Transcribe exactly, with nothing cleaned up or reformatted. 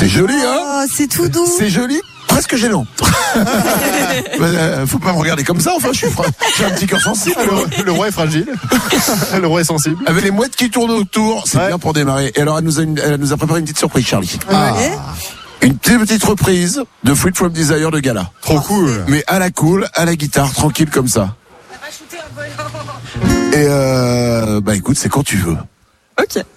C'est joli, hein? Oh, c'est tout doux. C'est joli, presque gênant. Faut pas me regarder comme ça, enfin, je suis fra... j'ai un petit cœur sensible. Le, le roi est fragile. Le roi est sensible. Avec les mouettes qui tournent autour, c'est ouais. bien pour démarrer. Et alors, elle nous a, une, elle nous a préparé une petite surprise, Charlie. Ah. Une petite, petite reprise de Free From Desire de Gala. Trop cool. Mais à la cool, à la guitare, tranquille comme ça. Et euh, bah écoute, c'est quand tu veux. Ok.